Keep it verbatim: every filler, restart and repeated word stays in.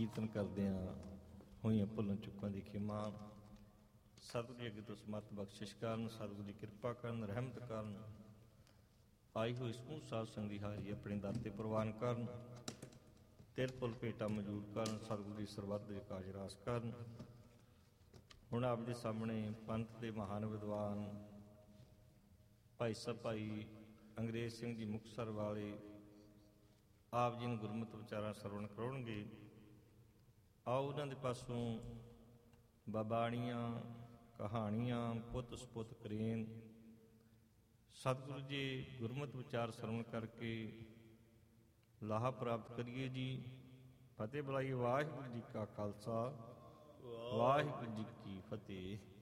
ਕੀਰਤਨ ਕਰਦਿਆਂ ਹੋਈਆਂ ਭੁੱਲਾਂ ਚੁੱਕਾਂ ਦੀ ਖਿਮਾ ਸਤਿਗੁਰੂ ਜੀ ਅੱਗੇ ਤੋਂ ਸਮਰਥ ਬਖਸ਼ਿਸ਼ ਕਰਨ, ਸਤਿਗੁਰੂ ਦੀ ਕਿਰਪਾ ਕਰਨ, ਰਹਿਮਤ ਕਰਨ, ਆਈ ਹੋਈ ਸਮੂਹ ਸਾਧ ਸੰਗ ਦੀ ਹਾਜ਼ਰੀ ਆਪਣੇ ਦਾਤੇ ਪ੍ਰਵਾਨ ਕਰਨ, ਤਿਲ ਫੁੱਲ ਭੇਟਾ ਮਨਜ਼ੂਰ ਕਰਨ, ਸਤਿਗੁਰੂ ਦੀ ਸਰਬੱਤ ਦੇ ਕਾਜ ਰਾਸ ਕਰਨ। ਹੁਣ ਆਪ ਦੇ ਸਾਹਮਣੇ ਪੰਥ ਦੇ ਮਹਾਨ ਵਿਦਵਾਨ ਭਾਈ ਸਾਹਿਬ ਭਾਈ ਅੰਗਰੇਜ਼ ਸਿੰਘ ਜੀ ਮੁਕਤਸਰ ਵਾਲੇ ਆਪ ਜੀ ਨੂੰ ਗੁਰਮਤਿ ਵਿਚਾਰਾਂ ਸਰਵਣ ਕਰਾਉਣਗੇ। ਆਓ ਉਹਨਾਂ ਦੇ ਪਾਸੋਂ ਬਾਬਾਣੀਆਂ, ਕਹਾਣੀਆਂ, ਪੁੱਤ ਸਪੁੱਤ ਕਰੇਨ ਸਤਿਗੁਰੂ ਜੀ ਗੁਰਮਤਿ ਵਿਚਾਰ ਸਰਵਣ ਕਰਕੇ ਲਾਹਾ ਪ੍ਰਾਪਤ ਕਰੀਏ ਜੀ। ਫਤਿਹ ਬੁਲਾਈਏ। ਵਾਹਿਗੁਰੂ ਜੀ ਕਾ ਖਾਲਸਾ, ਵਾਹਿਗੁਰੂ ਜੀ ਕੀ ਫਤਿਹ।